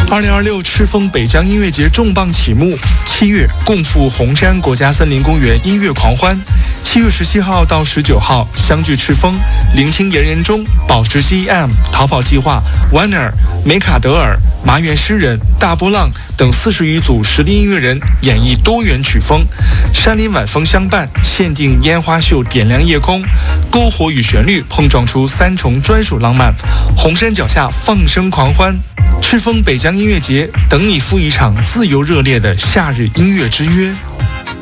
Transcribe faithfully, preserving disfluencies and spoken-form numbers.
二零二六赤峰北疆音乐节重磅启幕，七月共赴红山国家森林公园音乐狂欢。七月十七号到十九号相聚赤峰，聆听言人中、宝石 C M、逃跑计划、Warner、梅卡德尔、麻原诗人、大波浪等四十余组实力音乐人演绎多元曲风。山林晚风相伴，限定烟花秀点亮夜空，篝火与旋律碰撞出三重专属浪漫。红山脚下放声狂欢，赤峰北疆音乐节等你赴一场自由热烈的夏日音乐之约。